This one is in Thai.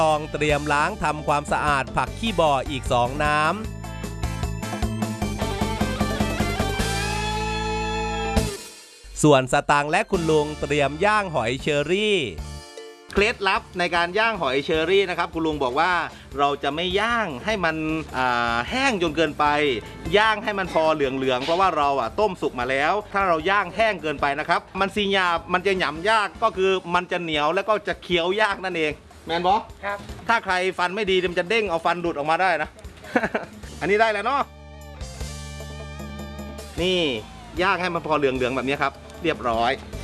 ต้องเตรียมล้างทำความสะอาดผักขี้บ่ออีก2 น้ำส่วนสตางค์และคุณลุงเตรียมย่างหอยเชอรี่เคล็ดลับในการย่างหอยเชอรี่นะครับคุณลุงบอกว่าเราจะไม่ย่างให้มันแห้งจนเกินไปย่างให้มันพอเหลืองๆเพราะว่าเราต้มสุกมาแล้วถ้าเราย่างแห้งเกินไปนะครับมันซีหยาบมันจะหยำยากก็คือมันจะเหนียวแล้วก็จะเคี้ยวยากนั่นเองแมนบอครับถ้าใครฟันไม่ดีมันจะเด้งเอาฟันหลุดออกมาได้นะ อันนี้ได้แล้วเนาะนี่ย่างให้มันพอเหลืองๆแบบนี้ครับเรียบร้อย